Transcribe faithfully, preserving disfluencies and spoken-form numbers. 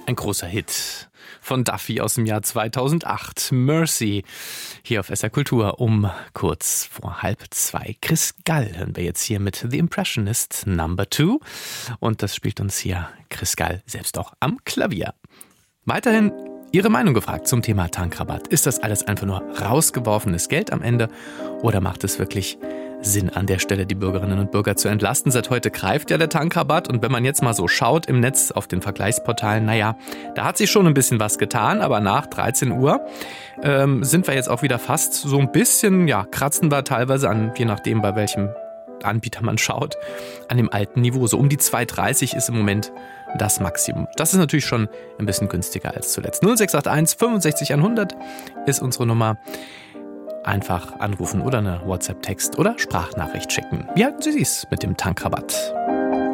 Ein großer Hit von Duffy aus dem Jahr zweitausendacht. Mercy, hier auf S R Kultur um kurz vor halb zwei. Chris Gall hören wir jetzt hier mit The Impressionist Number Two. Und das spielt uns hier Chris Gall selbst auch am Klavier. Weiterhin Ihre Meinung gefragt zum Thema Tankrabatt. Ist das alles einfach nur rausgeworfenes Geld am Ende oder macht es wirklich Sinn, an der Stelle die Bürgerinnen und Bürger zu entlasten? Seit heute greift ja der Tankrabatt und wenn man jetzt mal so schaut im Netz auf den Vergleichsportalen, naja, da hat sich schon ein bisschen was getan, aber nach dreizehn Uhr ähm, sind wir jetzt auch wieder fast so ein bisschen, ja, kratzen wir teilweise an, je nachdem bei welchem Anbieter man schaut, an dem alten Niveau. So um die zwei dreißig ist im Moment das Maximum. Das ist natürlich schon ein bisschen günstiger als zuletzt. null sechs acht eins fünfundsechzig hundert ist unsere Nummer. Einfach anrufen oder eine WhatsApp-Text oder Sprachnachricht schicken. Wie halten Sie es mit dem Tankrabatt?